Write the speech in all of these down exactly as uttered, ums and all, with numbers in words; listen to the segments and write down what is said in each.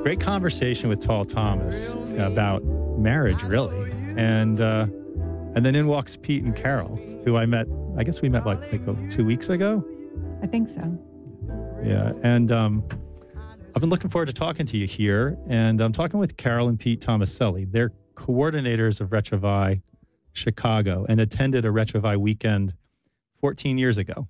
great conversation with Tall Thomas about marriage, really. And uh, and then in walks Pete and Carol, who I met, I guess we met like, like oh, two weeks ago? I think so. Yeah. And um, I've been looking forward to talking to you here. And I'm talking with Carol and Pete Tomaselli. They're coordinators of Retrovi Chicago and attended a Retrovi weekend fourteen years ago.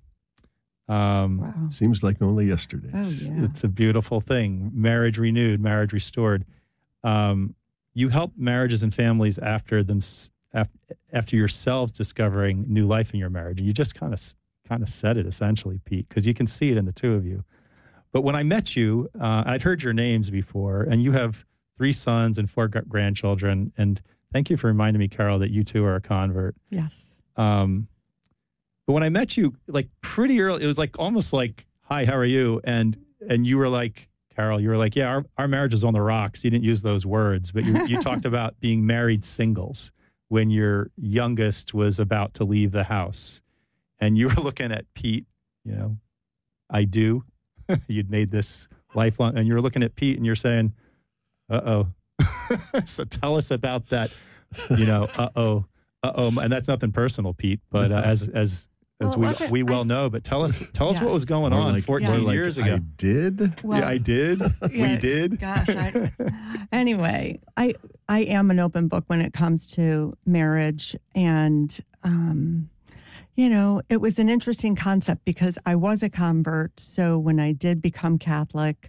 Um, Wow. Seems like only yesterday. Oh, yeah. It's a beautiful thing. Marriage renewed, marriage restored. Um, you help marriages and families after them, after, after yourselves discovering new life in your marriage. And you just kind of kind of said it essentially, Pete, because you can see it in the two of you. But when I met you, uh, I'd heard your names before, and you have three sons and four grandchildren. And thank you for reminding me, Carol, that you too are a convert. Yes. Um, but when I met you, like pretty early, it was like almost like, "Hi, how are you?" And and you were like, Carol, you were like, "Yeah, our, our marriage is on the rocks." You didn't use those words, but you you talked about being married singles when your youngest was about to leave the house, and you were looking at Pete. You know, I do. You'd made this lifelong, and you're looking at Pete, and you're saying, "Uh oh." So tell us about that. You know, uh oh, uh oh, and that's nothing personal, Pete. But uh, as as as Well, we we well I, know, but tell us tell us yes. what was going More on like- fourteen more like, years ago. I did? Well, yeah, I did. we yeah, did. Gosh. I, anyway, I I am an open book when it comes to marriage, and um, you know, it was an interesting concept because I was a convert. So when I did become Catholic,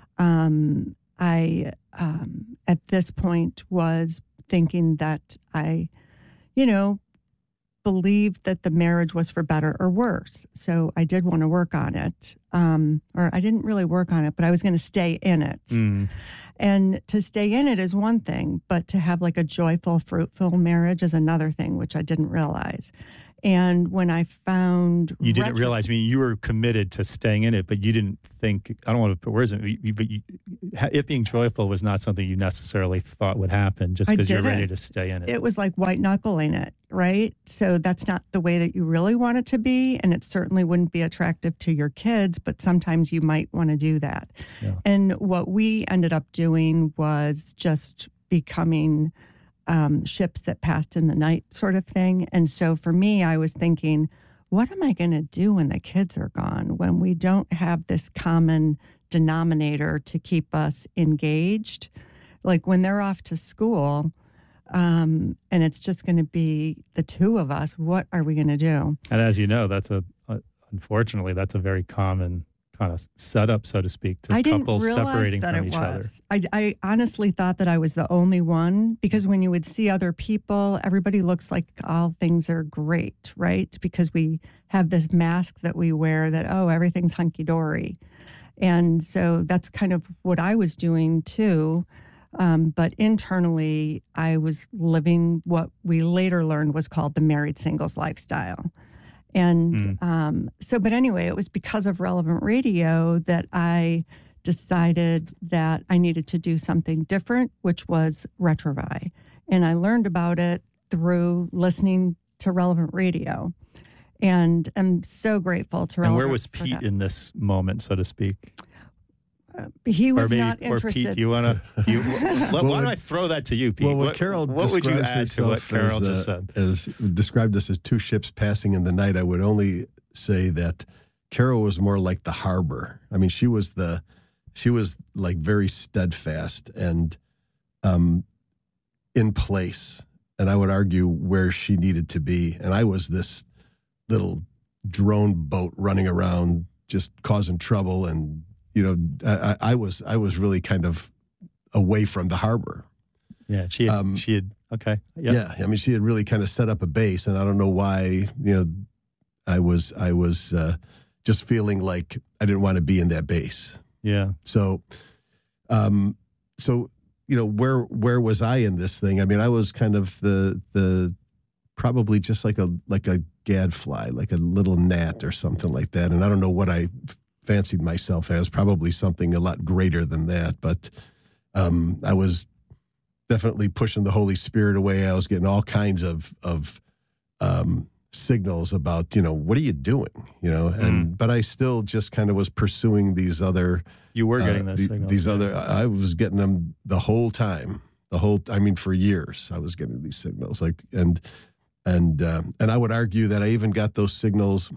um, I um, at this point was thinking that I, you know, believed that the marriage was for better or worse. So I did want to work on it. Um, or I didn't really work on it, but I was going to stay in it. Mm. And to stay in it is one thing, but to have like a joyful, fruitful marriage is another thing, which I didn't realize. And when I found You didn't retro- realize. I mean, you were committed to staying in it, but you didn't think. I don't want to put words in it, but you, it being joyful was not something you necessarily thought would happen just I because you're didn't. ready to stay in it. It was like white knuckling it, right? So that's not the way that you really want it to be. And it certainly wouldn't be attractive to your kids, but sometimes you might want to do that. Yeah. And what we ended up doing was just becoming um, ships that passed in the night sort of thing. And so for me, I was thinking, what am I going to do when the kids are gone, when we don't have this common denominator to keep us engaged? Like when they're off to school, um, and it's just going to be the two of us, what are we going to do? And as you know, that's a, a unfortunately that's a very common kind of setup, so to speak, to I didn't couples realize separating that from it each was. other. I, I honestly thought that I was the only one, because when you would see other people, everybody looks like all things are great, right? Because we have this mask that we wear that, oh, everything's hunky-dory. And so that's kind of what I was doing too. Um, but internally, I was living what we later learned was called the married singles lifestyle. And Mm. um, so, but anyway, it was because of Relevant Radio that I decided that I needed to do something different, which was Retrovi. And I learned about it through listening to Relevant Radio. And I'm so grateful to And Relevant. where was for Pete that. in this moment, so to speak? Uh, he was or maybe, not or interested. Pete, do you want to? You, why Well, don't what- I throw that to you, Pete? Well, what, what Carol what would you describes add to what herself Carol as, just uh, said? as described this as two ships passing in the night, I would only say that Carol was more like the harbor. I mean, she was the, she was like very steadfast and um, in place, and I would argue where she needed to be. And I was this little drone boat running around, just causing trouble, and you know, I, I was I was really kind of away from the harbor. Yeah, she had, um, she had okay. Yep. Yeah, I mean, she had really kind of set up a base, and I don't know why. You know, I was I was uh, just feeling like I didn't want to be in that base. Yeah. So, um, so you know, where where was I in this thing? I mean, I was kind of the the probably just like a like a gadfly, like a little gnat or something like that. And I don't know what I fancied myself as. Probably something a lot greater than that. But um, I was definitely pushing the Holy Spirit away. I was getting all kinds of of um, signals about, you know, what are you doing? You know, and Mm. but I still just kind of was pursuing these other You were getting uh, those the- signals. these yeah. other. I was getting them the whole time. The whole. I mean, for years, I was getting these signals. Like and and uh, and I would argue that I even got those signals.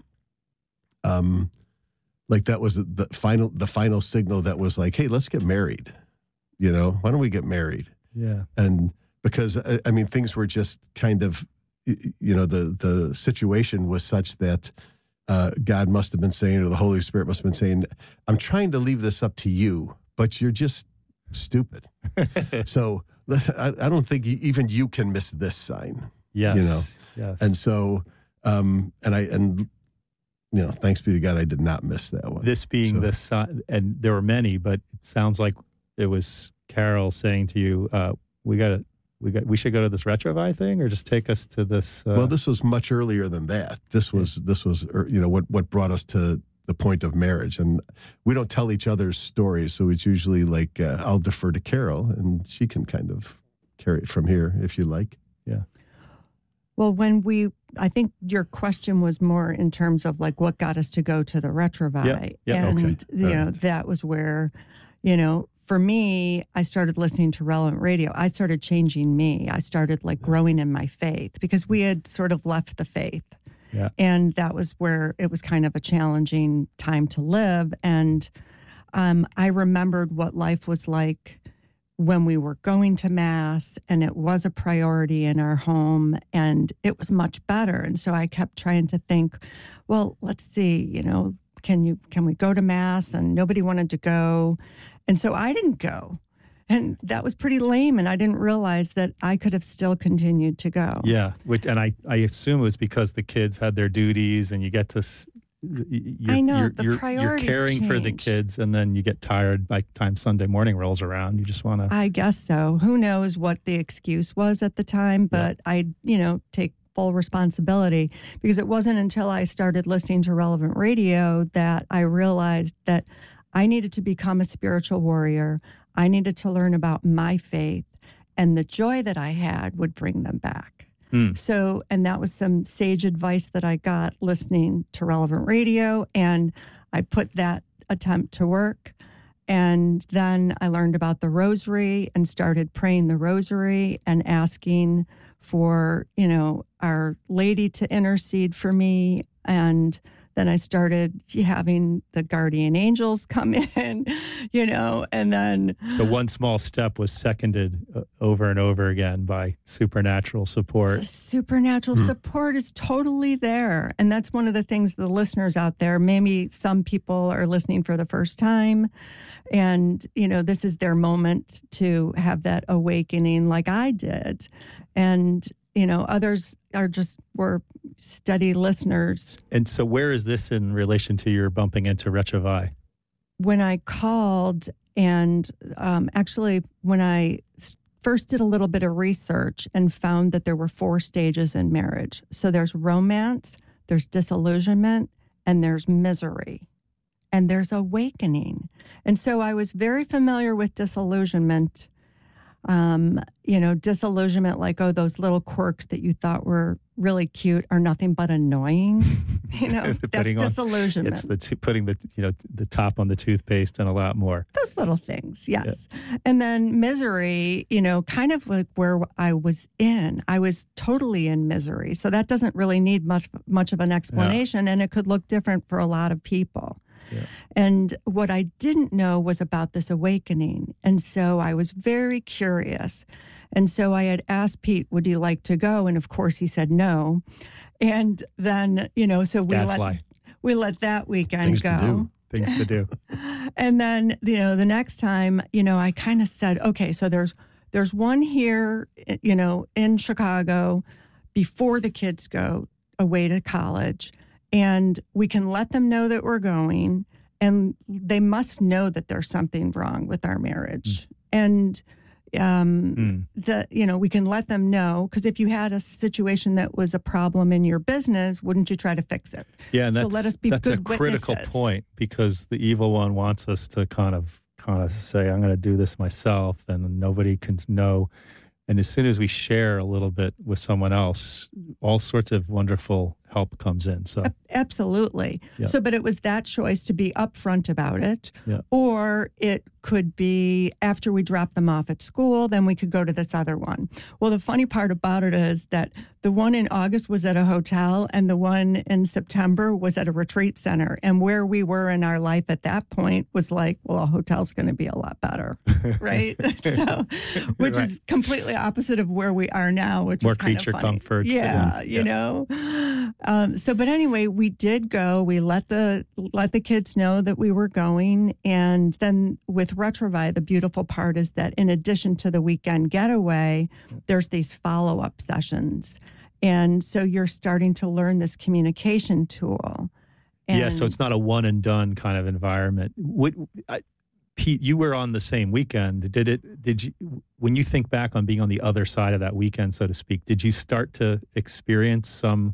Um, like that was the final the final signal that was like, hey, let's get married. You know, why don't we get married? Yeah. And because I, I mean, things were just kind of, you know, the the situation was such that uh, God must have been saying, or the Holy Spirit must have been saying, I'm trying to leave this up to you, but you're just stupid. So I, I don't think even you can miss this sign. Yes. You know, Yes. And so, um, and I, and, you know, thanks be to God, I did not miss that one. this being So- the sign, and there were many, but it sounds like it was Carol saying to you, uh, "We got to, we got, we should go to this Retrovai thing, or just take us to this." Uh, Well, this was much earlier than that. This was this was er, you know what what brought us to the point of marriage, and we don't tell each other's stories, so it's usually like uh, I'll defer to Carol, and she can kind of carry it from here if you like. yeah. Well, when we, I think your question was more in terms of like what got us to go to the Retrovai. Yep, yep. And, Okay, you all know, right. that was where, you know, for me, I started listening to Relevant Radio. I started changing me. I started like growing in my faith because we had sort of left the faith. Yeah. And that was where it was kind of a challenging time to live. And um, I remembered what life was like when we were going to Mass, and it was a priority in our home, and it was much better. And so I kept trying to think, well, let's see, you know, can you can we go to Mass? And nobody wanted to go. And so I didn't go. And that was pretty lame. And I didn't realize that I could have still continued to go. Yeah, which, and I, I assume it was because the kids had their duties, and you get to. s- You're, I know, you're, the you're, priorities you're caring for the change. kids, and then you get tired by the time Sunday morning rolls around. You just want to. I guess so. Who knows what the excuse was at the time, but I, you know, take full responsibility because it wasn't until I started listening to Relevant Radio that I realized that I needed to become a spiritual warrior. I needed to learn about my faith, and the joy that I had would bring them back. Hmm. So, and that was some sage advice that I got listening to Relevant Radio, and I put that attempt to work. And then I learned about the rosary and started praying the rosary and asking for, you know, Our Lady to intercede for me. And then I started having the guardian angels come in, you know, and then So one small step was seconded uh, over and over again by supernatural the support. supernatural support is totally there. And that's one of the things the listeners out there, maybe some people are listening for the first time. And, you know, this is their moment to have that awakening like I did. And, you know, others are just were steady listeners. And so, where is this in relation to your bumping into Retrovai? When I called, and um, actually, when I s- first did a little bit of research and found that there were four stages in marriage. So there's romance, there's disillusionment, and there's misery, and there's awakening. And so I was very familiar with disillusionment. Um, you know, disillusionment, like, oh, those little quirks that you thought were really cute are nothing but annoying. You know, that's Putting on- disillusionment. It's the t- putting the you know the top on the toothpaste and a lot more. Those little things, yes. And then misery, you know, kind of like where I was in. I was totally in misery. So that doesn't really need much much of an explanation, and it could look different for a lot of people. Yeah. And what I didn't know was about this awakening. And so I was very curious. And so I had asked Pete, would you like to go? And of course he said no. And then, you know, so we Gadfly. let we let that weekend Things go. to do. Things to do. And then, you know, the next time, you know, I kind of said, okay, so there's there's one here, you know, in Chicago before the kids go away to college, and we can let them know that we're going, and they must know that there's something wrong with our marriage. And um Mm. the you know, we can let them know, because if you had a situation that was a problem in your business, wouldn't you try to fix it? Yeah, and So that's let us be that's a good critical witnesses. point, because the evil one wants us to kind of kind of say, I'm going to do this myself, and nobody can know. And as soon as we share a little bit with someone else, all sorts of wonderful help comes in. So absolutely. Yeah. So, but it was that choice to be upfront about it, Yeah. or it could be after we dropped them off at school, then we could go to this other one. Well, the funny part about it is that the one in August was at a hotel and the one in September was at a retreat center. And where we were in our life at that point was like, well, a hotel's going to be a lot better, right? So, which Right. is completely opposite of where we are now, which More is kind of creature funny. comforts Yeah, and- you yeah. know. Um, so, but anyway, we did go. We let the let the kids know that we were going, and then with Retrovai, the beautiful part is that in addition to the weekend getaway, there's these follow up sessions, and so you're starting to learn this communication tool. And yeah, so it's not a one and done kind of environment. What, I, Pete, you were on the same weekend. Did it? Did you? When you think back on being on the other side of that weekend, so to speak, did you start to experience some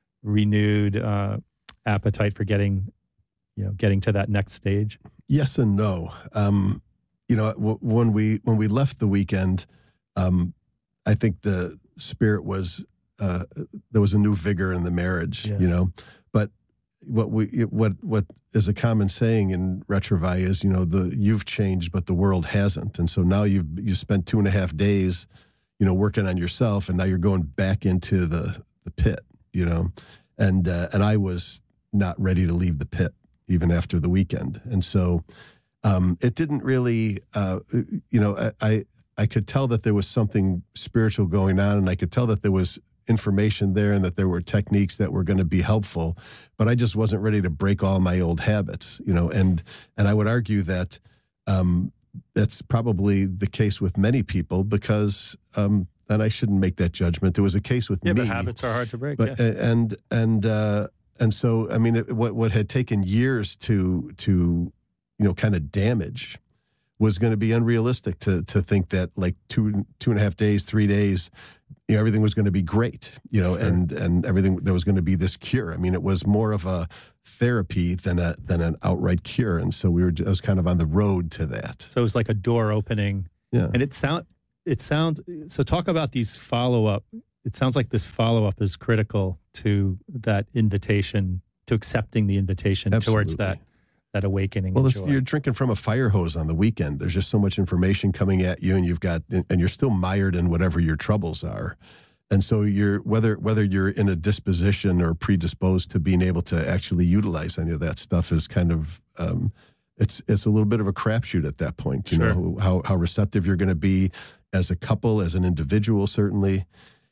renewed uh, appetite for getting, you know, getting to that next stage? Yes and no. Um, you know, w- when we when we left the weekend, um, I think the spirit was uh, there was a new vigor in the marriage. Yes. You know, but what we what what is a common saying in Retrovai is, you know, the you've changed, but the world hasn't, and so now you've you spent two and a half days, you know, working on yourself, and now you're going back into the the pit. You know, and uh, and I was not ready to leave the pit even after the weekend, and so. Um, it didn't really, uh, you know, I, I I could tell that there was something spiritual going on, and I could tell that there was information there and that there were techniques that were going to be helpful, but I just wasn't ready to break all my old habits, you know, and and I would argue that um, that's probably the case with many people because, um, and I shouldn't make that judgment. There was a case with Yeah, me. but habits are hard to break. But yeah. and and uh, and so I mean, it, what what had taken years to to you know, kind of damage was going to be unrealistic to to think that like two two and a half days, three days, you know, everything was going to be great, you know, Sure. and and everything there was going to be this cure. I mean, it was more of a therapy than a than an outright cure, and so we were I was kind of on the road to that. So it was like a door opening, Yeah, and it sound it sounds. So talk about these follow up. It sounds like this follow up is critical to that invitation, to accepting the invitation towards Absolutely. that. That awakening. Well, and it's, joy. you're drinking from a fire hose on the weekend. There's just so much information coming at you, and you've got, and you're still mired in whatever your troubles are. And so you're whether whether you're in a disposition or predisposed to being able to actually utilize any of that stuff is kind of um, it's it's a little bit of a crapshoot at that point. You Sure. know how how receptive you're going to be as a couple, as an individual, certainly.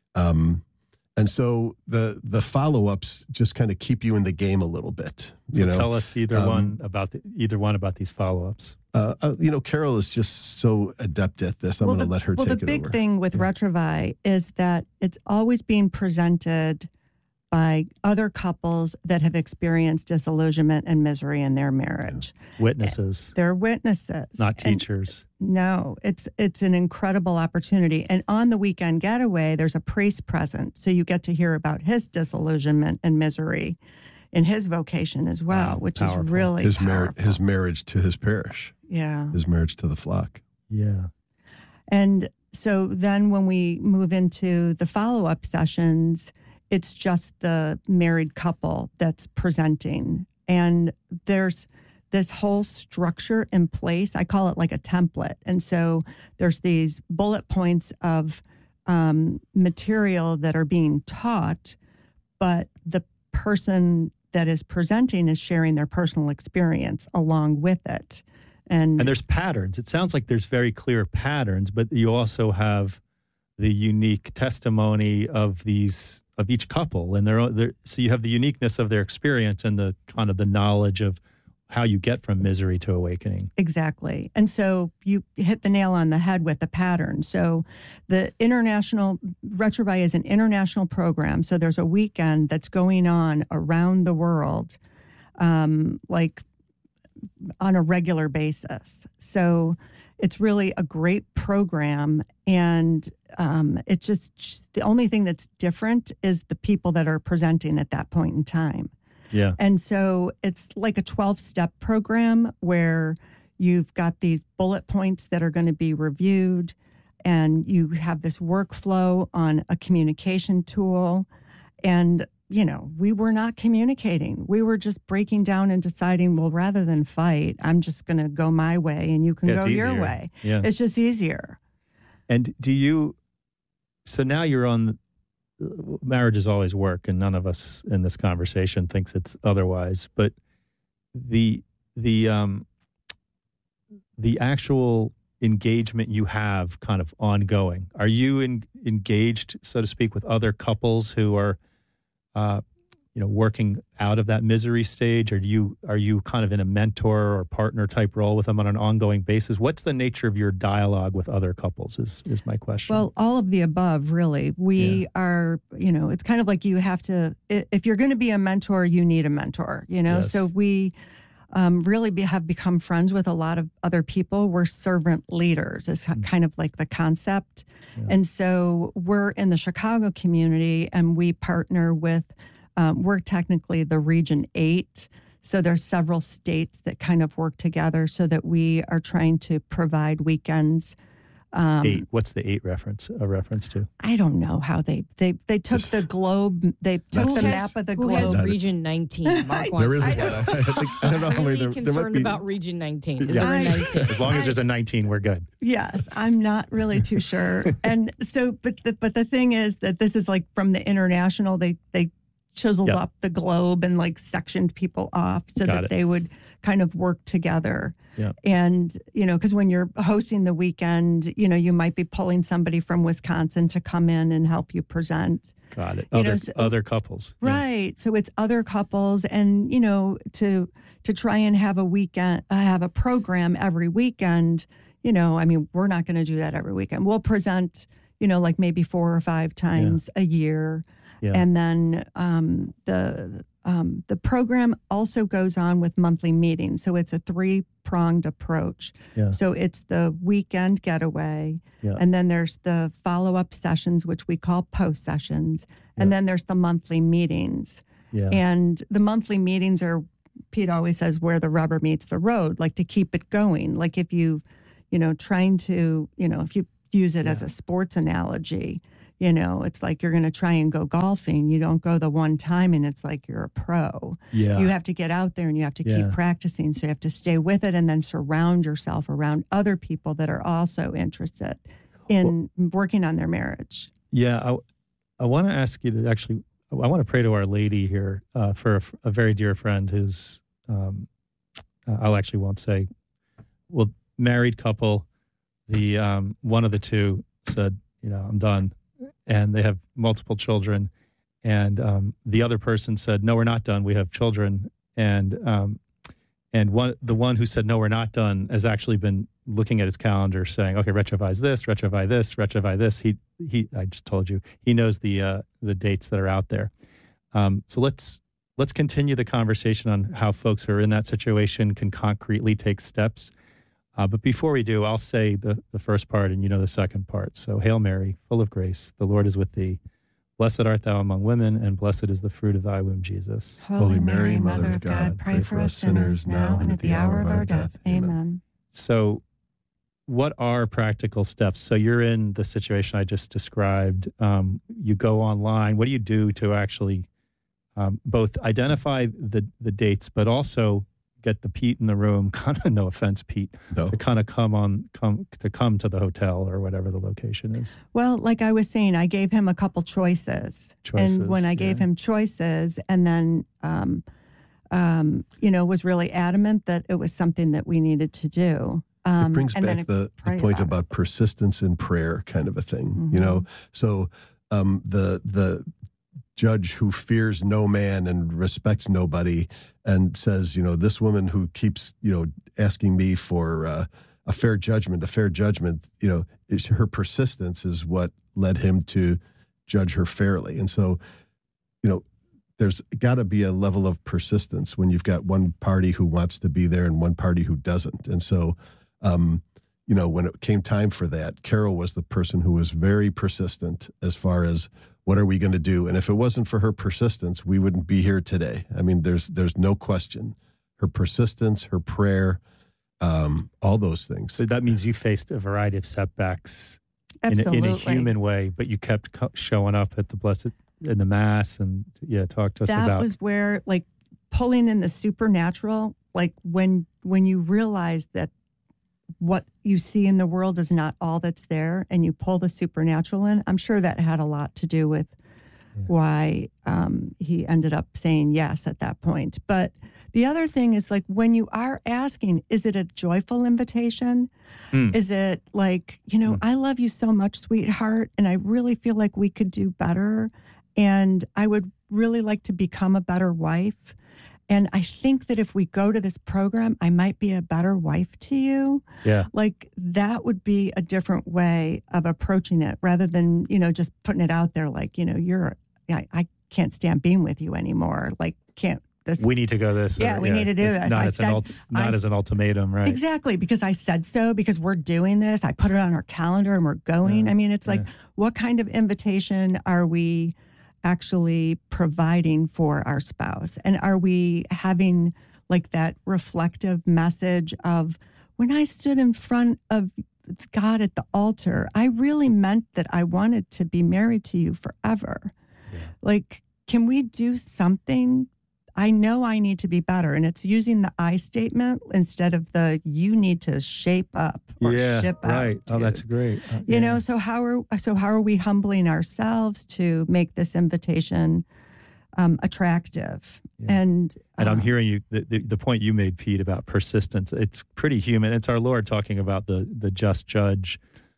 Um, And so the the follow ups just kind of keep you in the game a little bit. You So know, tell us either um, one about the, either one about these follow ups. uh, uh, you know, Carol is just so adept at this. I'm well, going to the, let her well, take the it big over. thing with Retrovai is that it's always being presented by other couples that have experienced disillusionment and misery in their marriage. Witnesses, They're witnesses, not And teachers. no, it's it's an incredible opportunity. And on the weekend getaway, there's a priest present, so you get to hear about his disillusionment and misery in his vocation as well, Wow, which powerful. is really his marriage, powerful. his marriage to his parish, yeah. his marriage to the flock. Yeah. And so then when we move into the follow-up sessions, it's just the married couple that's presenting. And there's this whole structure in place. I call it like a template. And so there's these bullet points of um, material that are being taught, but the person that is presenting is sharing their personal experience along with it. And, And there's patterns. It sounds like there's very clear patterns, but you also have the unique testimony of these of each couple, and they're, they're so you have the uniqueness of their experience and the kind of the knowledge of how you get from misery to awakening. Exactly. And so you hit the nail on the head with the pattern. So the international, Retrovai is an international program. So there's a weekend that's going on around the world, um, like on a regular basis. So it's really a great program. And um, it's just, just the only thing that's different is the people that are presenting at that point in time. Yeah. And so it's like a twelve-step program where you've got these bullet points that are going to be reviewed, and you have this workflow on a communication tool. And you know, we were not communicating. We were just breaking down and deciding, well, rather than fight, I'm just going to go my way and you can Yeah, go it's your easier. way. Yeah. It's just easier. And do you, so now you're on, marriage is always work, and none of us in this conversation thinks it's otherwise, but the, the, um, the actual engagement you have kind of ongoing, are you in, engaged, so to speak, with other couples who are, uh, you know, working out of that misery stage, or do you, are you kind of in a mentor or partner type role with them on an ongoing basis? What's the nature of your dialogue with other couples is, is my question. Well, all of the above, really. We Yeah. are, you know, it's kind of like you have to, i- if you're going to be a mentor, you need a mentor, you know? Yes. So we um, really be, have become friends with a lot of other people. We're servant leaders, is Mm. kind of like the concept. Yeah. And so we're in the Chicago community and we partner with, um, we're technically the Region eight. So there's several states that kind of work together so that we are trying to provide weekends. Um, Eight. What's the eight reference a reference to? I don't know how they they they took the globe. They took Who the has- map of the Who globe. has Not- Region nineteen? Mark wants There is to one. know. I, think, I don't know how I'm many really there, there might concerned be. about Region nineteen. Is Yeah. there a I- nineteen? As long as there's a nineteen, we're good. Yes, I'm not really too sure. And so, but the, but the thing is that this is like from the international. They they chiseled Yep. up the globe and like sectioned people off so Got that it. they would kind of work together. Yeah. And you know, because when you're hosting the weekend, you know, you might be pulling somebody from Wisconsin to come in and help you present. Got it. You Other know, so- other couples. Yeah. Right. So it's other couples, and you know, to to try and have a weekend, uh, have a program every weekend. You know, I mean, we're not going to do that every weekend. We'll present, you know, like maybe four or five times a year, Yeah. and then um, the um, the program also goes on with monthly meetings. So it's a three pronged approach. Yeah. So it's the weekend getaway, Yeah. and then there's the follow up sessions, which we call post sessions, and Yeah. then there's the monthly meetings. Yeah. And the monthly meetings are, Pete always says, where the rubber meets the road, like to keep it going. Like if you, you know, trying to, you know, if you use it as Yeah. a sports analogy, you know, it's like you're going to try and go golfing. You don't go the one time and it's like you're a pro. yeah. You have to get out there and you have to Yeah. keep practicing. So you have to stay with it and then surround yourself around other people that are also interested in working on their marriage. Yeah, I, I want to ask you to actually, I want to pray to Our Lady here uh, for a, a very dear friend who's, um, uh, I'll actually won't say, well, married couple. The um, one of the two said, you know, I'm done, and they have multiple children, and um, the other person said, no, we're not done. We have children, and um, and one the one who said no, we're not done has actually been looking at his calendar, saying, okay, retrovise this, retrovise this, retrovise this. He he, I just told you, he knows the uh, the dates that are out there. Um, so let's let's continue the conversation on how folks who are in that situation can concretely take steps. Uh, but before we do, I'll say the, the first part and you know the second part. So, Hail Mary, full of grace, the Lord is with thee. Blessed art thou among women, and blessed is the fruit of thy womb, Jesus. Holy Mary, Mother of God, pray for us sinners now and at the hour of our death. Amen. So, what are practical steps? So, you're in the situation I just described. Um, you go online. What do you do to actually um, both identify the, the dates, but also get the Pete in the room? Kind of, no offense, Pete, No. to kind of come on, come to come to the hotel or whatever the location is. Well, like I was saying, I gave him a couple choices. Choices, and when I gave yeah. him choices and then, um, um, you know, was really adamant that it was something that we needed to do. Um, It brings and then back the, the pray point about it. about persistence in prayer, kind of a thing, you know. So um, the the judge who fears no man and respects nobody, and says, you know, this woman who keeps, you know, asking me for uh, a fair judgment, a fair judgment, you know, is, her persistence is what led him to judge her fairly, and so, you know. There's got to be a level of persistence when you've got one party who wants to be there and one party who doesn't. And so, um, you know, when it came time for that, Carol was the person who was very persistent as far as what are we going to do? And if it wasn't for her persistence, we wouldn't be here today. I mean, there's there's no question. Her persistence, her prayer, um, all those things. So that means you faced a variety of setbacks in a, Absolutely. in a human way, but you kept co- showing up at the Blessed in the Mass, and yeah, talk to us that about. was where, like, pulling in the supernatural, like when when you realize that what you see in the world is not all that's there, and you pull the supernatural in. I'm sure that had a lot to do with yeah. why um, he ended up saying yes at that point. But the other thing is, like, when you are asking, is it a joyful invitation? Mm. Is it like, you know, mm. I love you so much, sweetheart, and I really feel like we could do better, and I would really like to become a better wife. And I think that if we go to this program, I might be a better wife to you. Yeah. Like, that would be a different way of approaching it, rather than, you know, just putting it out there like, you know, you're, I, I can't stand being with you anymore. Like, can't this. We need to go this. Yeah, or, we yeah, need to do this. Not, I as, said, an ult, not I, as an ultimatum, right? Exactly, because I said so, because we're doing this. I put it on our calendar and we're going. Yeah, I mean, it's yeah. like, what kind of invitation are we actually providing for our spouse? And are we having like that reflective message of, when I stood in front of God at the altar, I really meant that I wanted to be married to you forever. Yeah. Like, can we do something? I know I need to be better. And it's using the I statement instead of the you need to shape up or yeah, ship right. out. Oh, that's great. Uh, you yeah. know, so how are so how are we humbling ourselves to make this invitation um, attractive? Yeah. And and I'm uh, hearing you the, the the point you made, Pete, about persistence. It's pretty human. It's our Lord talking about the the just judge.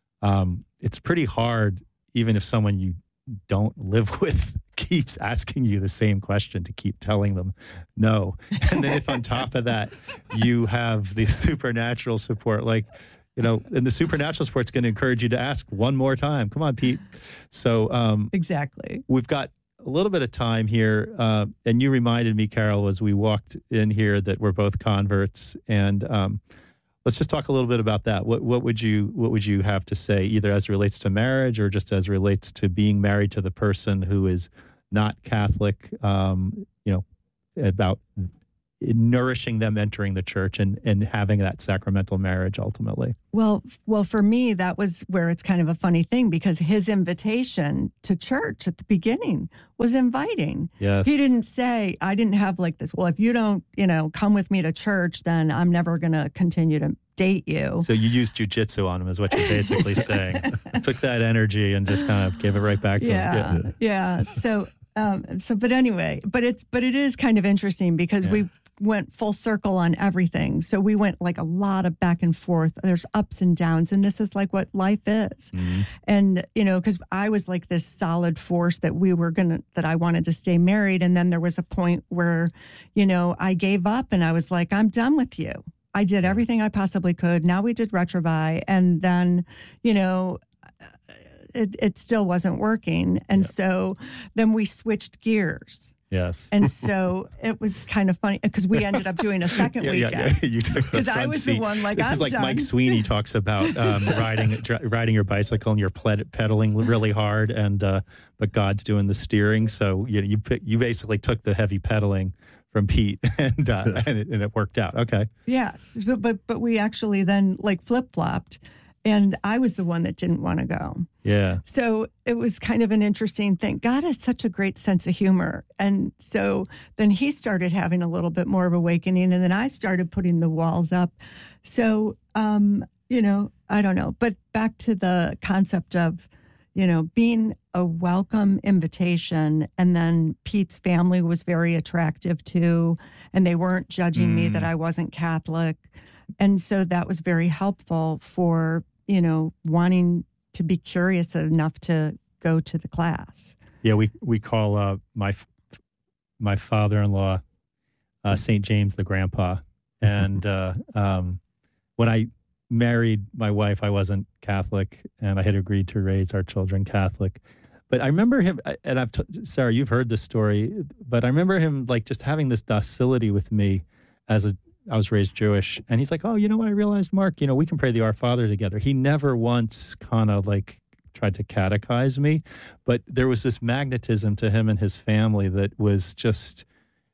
Um, it's pretty hard, even if someone you don't live with keeps asking you the same question, to keep telling them no. And then if on top of that you have the supernatural support, like, you know, and the supernatural support's going to encourage you to ask one more time. Come on, Pete. So um, exactly. We've got a little bit of time here. Uh, and you reminded me, Carol, as we walked in here, that we're both converts. And um, let's just talk a little bit about that. What what would you what would you have to say, either as it relates to marriage or just as it relates to being married to the person who is not Catholic, um, you know, about nourishing them entering the church and, and having that sacramental marriage ultimately? Well, well, for me, that was where it's kind of a funny thing, because his invitation to church at the beginning was inviting. Yes. He didn't say, I didn't have like this, well, if you don't, you know, come with me to church, then I'm never going to continue to date you. So you used jujitsu on him, is what you're basically saying. Took that energy and just kind of gave it right back to yeah, him. Yeah. Yeah. So, um, so, but anyway, but it's, but it is kind of interesting because yeah. we went full circle on everything. So we went like a lot of back and forth. There's ups and downs, and this is like what life is. Mm-hmm. And, you know, because I was like this solid force that we were going to, that I wanted to stay married. And then there was a point where, you know, I gave up and I was like, I'm done with you. I did everything I possibly could. Now we did Retrovi. And then, you know, it, it still wasn't working. And yeah. so then we switched gears. Yes. And so it was kind of funny because we ended up doing a second yeah, weekend. Yeah, yeah. You took the Because I was seat. the one like, this I'm is like done. Mike Sweeney talks about um, riding dri- riding your bicycle and you're ped- pedaling really hard, and uh, but God's doing the steering. So you you pick, you basically took the heavy pedaling from Pete, and uh, and, it, and it worked out. Okay. Yes, but but, but we actually then like flip flopped. And I was the one that didn't want to go. Yeah. So it was kind of an interesting thing. God has such a great sense of humor. And so then he started having a little bit more of awakening. And then I started putting the walls up. So, um, you know, I don't know. But back to the concept of, you know, being a welcome invitation. And then Pete's family was very attractive too. And they weren't judging mm. me that I wasn't Catholic. And so that was very helpful for, you know, wanting to be curious enough to go to the class. Yeah, we we call uh, my my father-in-law uh, Saint James the Grandpa, and uh, um, when I married my wife, I wasn't Catholic, and I had agreed to raise our children Catholic. But I remember him, and I've t- Sarah, you've heard this story, but I remember him like just having this docility with me as a. I was raised Jewish, and he's like, oh, you know what? I realized, Mark, you know, we can pray the Our Father together. He never once kind of like tried to catechize me, but there was this magnetism to him and his family that was just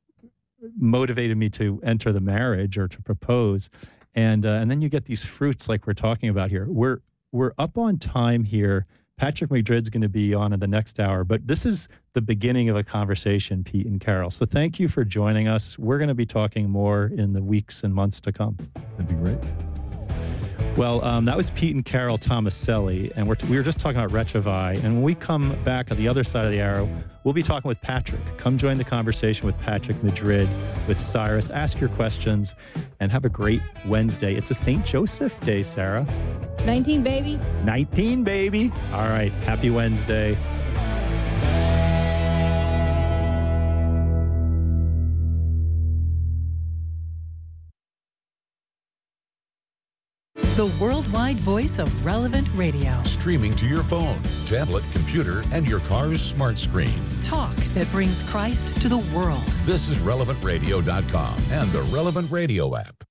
motivated me to enter the marriage or to propose. And uh, and then you get these fruits like we're talking about here. We're we're up on time here. Patrick Madrid's going to be on in the next hour, but this is the beginning of a conversation, Pete and Carol. So thank you for joining us. We're going to be talking more in the weeks and months to come. That'd be great. Well, um, that was Pete and Carol Tomaselli, and we're t- we were just talking about Retrovi. And when we come back on the other side of the arrow, we'll be talking with Patrick. Come join the conversation with Patrick Madrid, with Cyrus. Ask your questions, and have a great Wednesday. It's a Saint Joseph Day, Sarah. nineteen, baby. nineteen, baby. All right. Happy Wednesday. The worldwide voice of Relevant Radio. Streaming to your phone, tablet, computer, and your car's smart screen. Talk that brings Christ to the world. This is relevant radio dot com and the Relevant Radio app.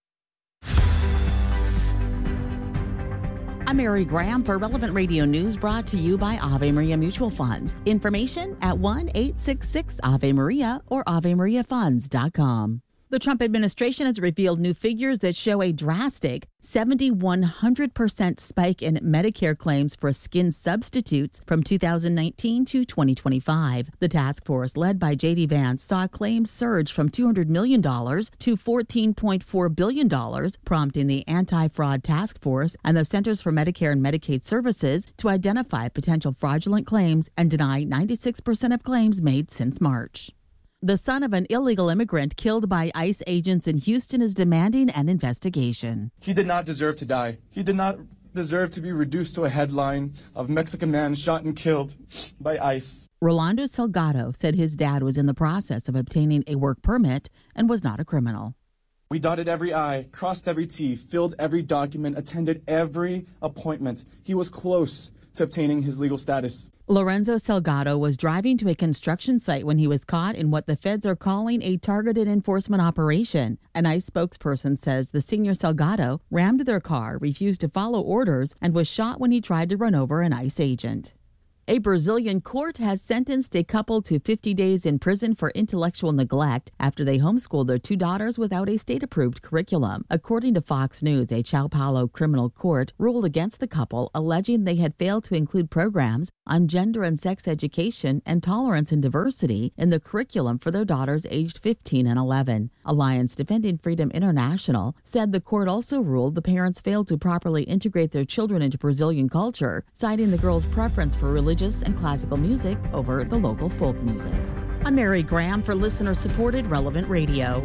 I'm Mary Graham for Relevant Radio News, brought to you by Ave Maria Mutual Funds. Information at one eight six six Ave Maria or ave maria funds dot com. The Trump administration has revealed new figures that show a drastic seven thousand one hundred percent spike in Medicare claims for skin substitutes from two thousand nineteen to twenty twenty-five. The task force, led by J D Vance, saw claims surge from two hundred million dollars to fourteen point four billion dollars, prompting the Anti-Fraud Task Force and the Centers for Medicare and Medicaid Services to identify potential fraudulent claims and deny ninety-six percent of claims made since March. The son of an illegal immigrant killed by ICE agents in Houston is demanding an investigation. He did not deserve to die. He did not deserve to be reduced to a headline of Mexican man shot and killed by ICE. Rolando Salgado said his dad was in the process of obtaining a work permit and was not a criminal. We dotted every I, crossed every T, filled every document, attended every appointment. He was close to obtaining his legal status. Lorenzo Salgado was driving to a construction site when he was caught in what the feds are calling a targeted enforcement operation. An ICE spokesperson says the senior Salgado rammed their car, refused to follow orders, and was shot when he tried to run over an ICE agent. A Brazilian court has sentenced a couple to fifty days in prison for intellectual neglect after they homeschooled their two daughters without a state-approved curriculum. According to Fox News, a Sao Paulo criminal court ruled against the couple, alleging they had failed to include programs on gender and sex education and tolerance and diversity in the curriculum for their daughters aged fifteen and eleven. Alliance Defending Freedom International said the court also ruled the parents failed to properly integrate their children into Brazilian culture, citing the girls' preference for religious and classical music over the local folk music. I'm Mary Graham for listener-supported Relevant Radio.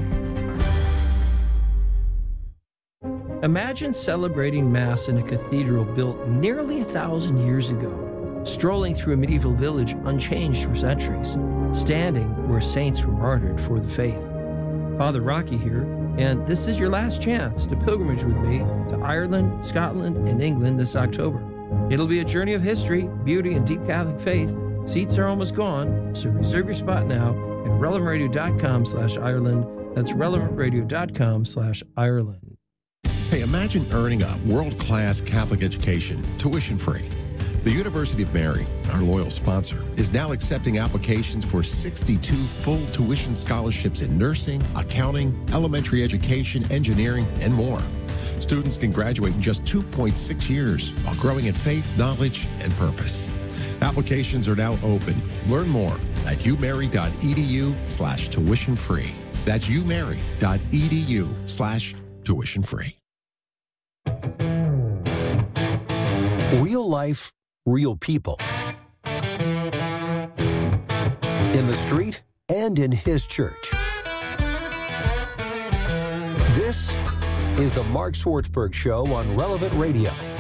Imagine celebrating Mass in a cathedral built nearly a thousand years ago, strolling through a medieval village unchanged for centuries, standing where saints were martyred for the faith. Father Rocky here, and this is your last chance to pilgrimage with me to Ireland, Scotland, and England this October. It'll be a journey of history, beauty, and deep Catholic faith. Seats are almost gone, so reserve your spot now at relevant radio dot com slash Ireland. That's relevant radio dot com slash Ireland. Hey, imagine earning a world-class Catholic education, tuition-free. The University of Mary, our loyal sponsor, is now accepting applications for sixty-two full tuition scholarships in nursing, accounting, elementary education, engineering, and more. Students can graduate in just two point six years while growing in faith, knowledge, and purpose. Applications are now open. Learn more at umary.edu slash tuition free. That's umary.edu slash tuition free. Real life, real people. In the street and in his church. This is the Mark Swartzberg Show on Relevant Radio.